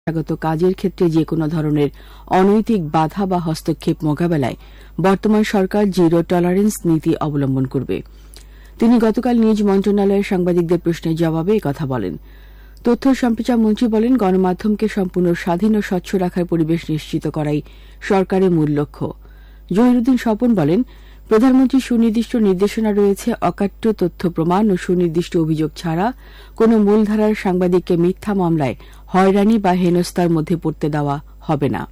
পেশাগত কাজের ক্ষেত্রে যেকোনো ধরনের অনৈতিক বাধা বা হস্তক্ষেপ মোকাবেলায় বর্তমান সরকার জিরো টলারেন্স নীতি অবলম্বন করবে। তিনি গতকাল নিজ মন্ত্রণালয়ের সাংবাদিকদের প্রশ্নের জবাবে একথা বলেন। তথ্য সম্প্রচার মন্ত্রী বলেন, গণমাধ্যমকে সম্পূর্ণ স্বাধীন ও স্বচ্ছ রাখার পরিবেশ নিশ্চিত করাই সরকারের মূল লক্ষ্য। জহিরুদ্দিন স্বপন বলেন, প্রধানমন্ত্রীর সুনির্দিষ্ট নির্দেশনা রয়েছে, অকাট্য তথ্য প্রমাণ ও সুনির্দিষ্ট অভিযোগ ছাড়া কোনো মূলধারার সাংবাদিককে মিথ্যা মামলায় হয়রানি বা হেনস্থার মধ্যে পড়তে দেওয়া হবে না।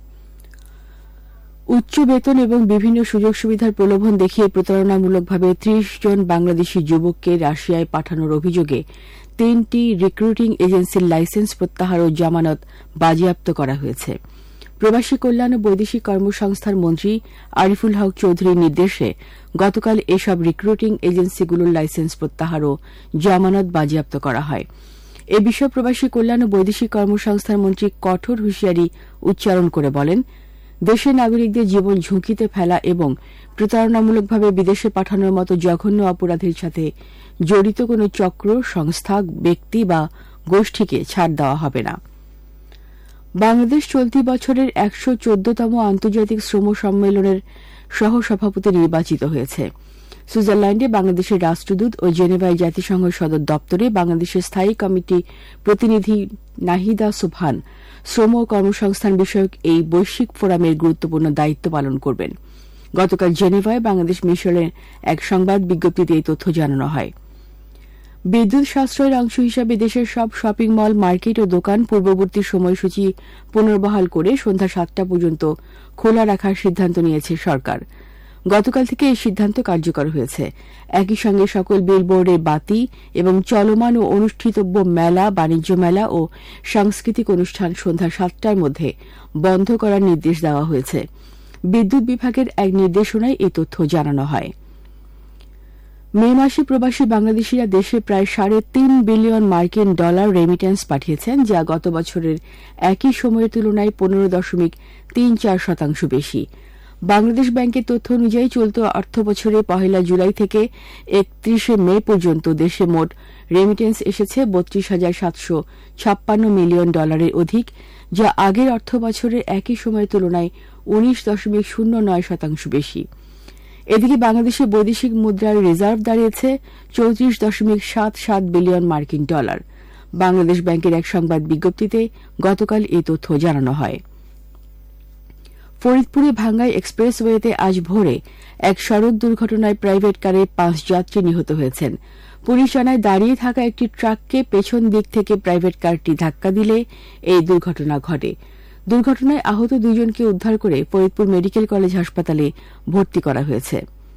উচ্চ বেতন এবং বিভিন্ন সুযোগ সুবিধার প্রলোভন দেখিয়ে প্রতারণামূলকভাবে ৩০ জন বাংলাদেশি যুবককে রাশিয়ায় পাঠানোর অভিযোগে ৩টি রিক্রুটিং এজেন্সির লাইসেন্স প্রত্যাহার ও জামানত বাজেয়াপ্ত করা হয়েছে। প্রবাসী কল্যাণ ও বৈদেশিক কর্মসংস্থান মন্ত্রী আরিফুল হক চৌধুরীর নির্দেশে গতকাল এসব রিক্রুটিং এজেন্সিগুলোর লাইসেন্স প্রত্যাহার ও জামানত বাজেয়াপ্ত করা হয়। এ বিষয়ে প্রবাসী কল্যাণ ও বৈদেশিক কর্মসংস্থান মন্ত্রী কঠোর হুঁশিয়ারি উচ্চারণ করে বলেন, দেশের নাগরিকদের জীবন ঝুঁকিতে ফেলা এবং প্রতারণামূলকভাবে বিদেশে পাঠানোর মতো জঘন্য অপরাধের সাথে জড়িত কোনো চক্র, সংস্থা, ব্যক্তি বা গোষ্ঠীকে ছাড় দেওয়া হবে না। বাংলাদেশ চলতি বছরের ১১৪তম আন্তর্জাতিক শ্রম সম্মেলনের সহসভাপতি নির্বাচিত হয়েছে। সুইজারল্যান্ডে বাংলাদেশের রাষ্ট্রদূত ও জেনেভায় জাতিসংঘ সদর দপ্তরে বাংলাদেশের স্থায়ী কমিটি প্রতিনিধি নাহিদা সুবহান শ্রম ও কর্মসংস্থান বিষয়ক এই বৈশ্বিক ফোরামের গুরুত্বপূর্ণ দায়িত্ব পালন করবেন। গতকাল জেনেভায় বাংলাদেশ মিশনের এক সংবাদ বিজ্ঞপ্তিতে এই তথ্য জানানো হয়। বিদ্যুৎ সাশ্রয়ের অংশ হিসাবে দেশের সব শপিং মল, মার্কেট ও দোকান পূর্ববর্তী সময়সূচি পুনর্বহাল করে সন্ধ্যা ৭টা পর্যন্ত খোলা রাখার সিদ্ধান্ত নিয়েছে সরকার। গতকাল থেকে এই সিদ্ধান্ত কার্যকর হয়েছে। একই সঙ্গে সকল বিলবোর্ডের বাতি এবং চলমান ও অনুষ্ঠিতব্য মেলা, বাণিজ্য মেলা ও সাংস্কৃতিক অনুষ্ঠান সন্ধ্যা ৭টার মধ্যে বন্ধ করার নির্দেশ দেওয়া হয়েছে। বিদ্যুৎ বিভাগের এক নির্দেশনায় এই তথ্য জানানো হয়। মে মাসে প্রবাসী বাংলাদেশিরা দেশে প্রায় ৩.৫ বিলিয়ন মার্কিন ডলার রেমিট্যান্স পাঠিয়েছেন, যা গত বছরের একই সময়ের তুলনায় ১৫.৩৪% বেশি। বাংলাদেশ ব্যাংকের তথ্য অনুযায়ী চলতি অর্থবছরে ১ জুলাই থেকে ৩১ মে পর্যন্ত দেশে মোট রেমিটেন্স এসেছে ৩২,৭৫৬ মিলিয়ন ডলারের অধিক, যা আগের অর্থবছরের একই সময়ের তুলনায় ১৯.০৯% বেশি। এদিকে বাংলাদেশে বৈদেশিক মুদ্রার রিজার্ভ দাঁড়িয়েছে ৩৪.৭৭ বিলিয়ন মার্কিন ডলার। বাংলাদেশ ব্যাংকের এক সংবাদ বিজ্ঞপ্তিতে গতকাল এই তথ্য জানানো হয়। ফরিদপুরে ভাঙ্গাই এক্সপ্রেসওয়েতে আজ ভোরে এক সড়ক দুর্ঘটনায় প্রাইভেট কারে ৫ যাত্রী নিহত হয়েছেন। পুলিশ জানায়, দাঁড়িয়ে থাকা একটি ট্রাককে পেছন দিক থেকে প্রাইভেট কারটি ধাক্কা দিলে এই দুর্ঘটনা ঘটে। দুর্ঘটনায় আহত ২ জনকে উদ্ধার করে ফরিদপুর মেডিকেল কলেজ হাসপাতালে ভর্তি করা হয়েছে।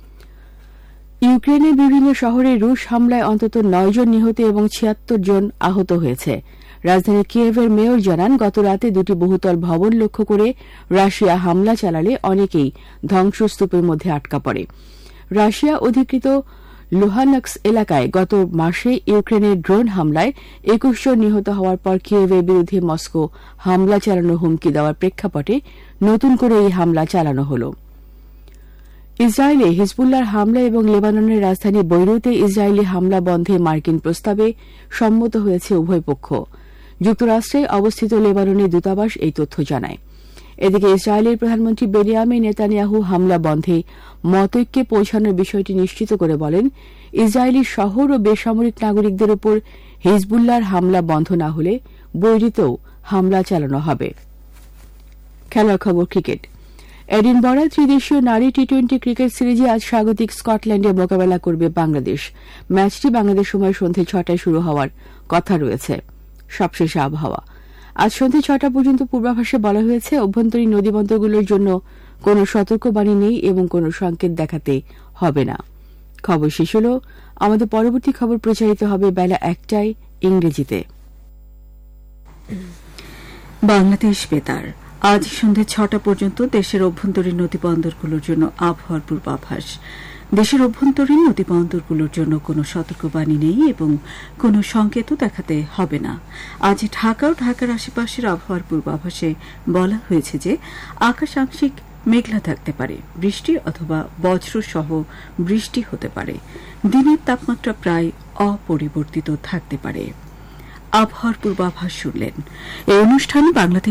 ইউক্রেনের বিভিন্ন শহরে রুশ হামলায় অন্তত ৯ জন নিহত এবং ৭৬ জন আহত হয়েছে। রাজধানী কিয়েভের মেয়র জানান, গত রাতে ২টি বহুতল ভবন লক্ষ্য করে রাশিয়া হামলা চালালে অনেকেই ধ্বংসস্তূপের মধ্যে আটকা পড়ে। রাশিয়া অধিকৃত লুহানস্ক এলাকায় গত মাসে ইউক্রেনের ড্রোন হামলায় ২১ জন নিহত হওয়ার পর কিয়েভের বিরুদ্ধে মস্কো হামলা চালানোর হুমকি দেওয়ার প্রেক্ষাপটে নতুন করে এই হামলা চালানো হল। ইসরায়েলে হিজবুল্লাহর হামলা এবং লেবাননের রাজধানী বৈরুতে ইসরায়েলি হামলা বন্ধে মার্কিন প্রস্তাবে সম্মত হয়েছে উভয় পক্ষ। যুক্তরাষ্ট্রে অবস্থিত লেবাননের দূতাবাস এই তথ্য জানায়। এদিকে ইসরায়েলের প্রধানমন্ত্রী বেনিয়ামিন নেতানিয়াহু হামলা বন্ধে মতৈক্যে পৌঁছানোর বিষয়টি নিশ্চিত করে বলেন, ইসরায়েলি শহর ও বেসামরিক নাগরিকদের উপর হিজবুল্লাহর হামলা বন্ধ না হলে বৈরুতেও হামলা চালানো হবে। খেলার খবর ক্রিকেট। এডিনবরায় ত্রিদেশীয় নারী টি-২০ ক্রিকেট সিরিজে আজ স্বাগতিক স্কটল্যান্ডে মোকাবেলা করবে বাংলাদেশ। ম্যাচটি বাংলাদেশ সময় সন্ধ্যে ৬টায় শুরু হওয়ার কথা রয়েছে। সবশেষে আবহাওয়া। আজ সন্ধ্যে ৬টা পর্যন্ত পূর্বাভাসে বলা হয়েছে, অভ্যন্তরীণ নদীবন্দরগুলোর জন্য কোনো সতর্কবাণী নেই এবং কোনো সংকেত দেখাতে হবে না। খবর শেষ হল। আমাদের পরবর্তী খবর প্রচারিত হবে বেলা ১টায় ইংরেজিতে। বাংলাদেশ বেতার আজ সন্ধ্যে ৬টা পর্যন্ত দেশের অভ্যন্তরীণ নদীবন্দরগুলোর জন্য আবহাওয়ার পূর্বাভাস। দেশের অভ্যন্তরীণ নদীবন্দরগুলোর জন্য কোনো সতর্কবাণী নেই এবং কোনো সংকেতও দেখাতে হবে না। আজ ঢাকা ও ঢাকার আশেপাশের আবহাওয়ার পূর্বাভাসে বলা হয়েছে যে আকাশ আংশিক মেঘলা থাকতে পারে, বৃষ্টি অথবা বজ্রসহ বৃষ্টি হতে পারে। দিনের তাপমাত্রা প্রায় অপরিবর্তিত থাকতে পারে। আবহাওয়ার পূর্বাভাস শুনলেন। এই অনুষ্ঠান বাংলাদেশ